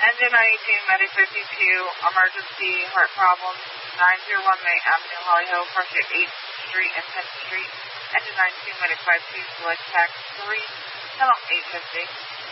Engine 92, Medic 52, emergency heart problems, 901 May Avenue, Holly Hill, pressure 8th Street and 10th Street. Engine 92, Medic 52, select tax 3, tell them 850.